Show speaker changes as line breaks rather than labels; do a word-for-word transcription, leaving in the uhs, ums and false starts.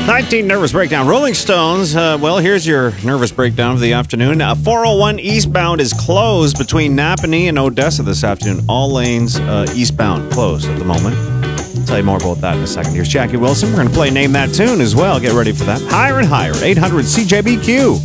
nineteen Nervous Breakdown. Rolling Stones, uh, well, here's your nervous breakdown of the afternoon. Uh, four oh one eastbound is closed between Napanee and Odessa this afternoon. All lanes uh, eastbound closed at the moment. I'll tell you more about that in a second. Here's Jackie Wilson. We're going to play Name That Tune as well. Get ready for that. Higher and higher at eight hundred C J B Q.